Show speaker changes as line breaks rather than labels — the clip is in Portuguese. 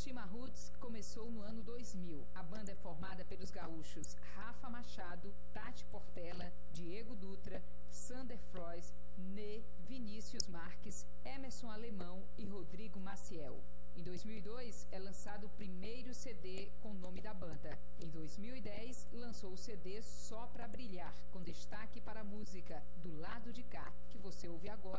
Chima Roots começou no ano 2000. A banda é formada pelos gaúchos Rafa Machado, Tati Portela, Diego Dutra, Sander Frois, Nê, Vinícius Marques, Emerson Alemão e Rodrigo Maciel. Em 2002, é lançado o primeiro CD com o nome da banda. Em 2010, lançou o CD Só Pra Brilhar, com destaque para a música Do Lado de Cá, que você ouve agora.